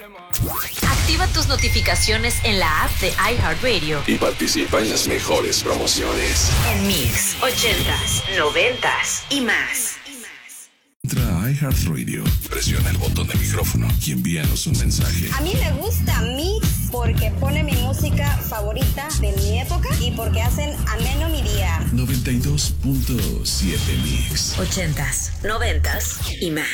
Activa tus notificaciones en la app de iHeartRadio y participa en las mejores promociones. En Mix, 80s, 90s y más. Entra a iHeartRadio, presiona el botón de micrófono y envíanos un mensaje. A mí me gusta Mix porque pone mi música favorita de mi época y porque hacen ameno mi día. 92.7 Mix. 80s, 90s y más.